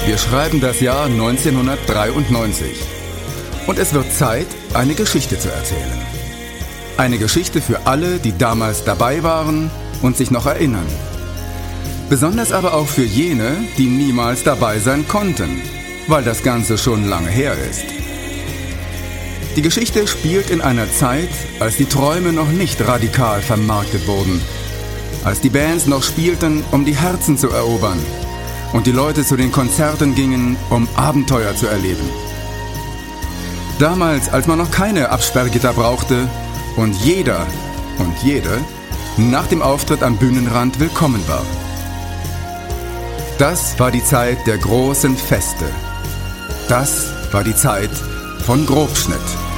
Wir schreiben das Jahr 1993. Und es wird Zeit, eine Geschichte zu erzählen. Eine Geschichte für alle, die damals dabei waren und sich noch erinnern. Besonders aber auch für jene, die niemals dabei sein konnten, weil das Ganze schon lange her ist. Die Geschichte spielt in einer Zeit, als die Träume noch nicht radikal vermarktet wurden, als die Bands noch spielten, um die Herzen zu erobern und die Leute zu den Konzerten gingen, um Abenteuer zu erleben. Damals, als man noch keine Absperrgitter brauchte und jeder und jede nach dem Auftritt am Bühnenrand willkommen war. Das war die Zeit der großen Feste. Das war die Zeit von Grobschnitt.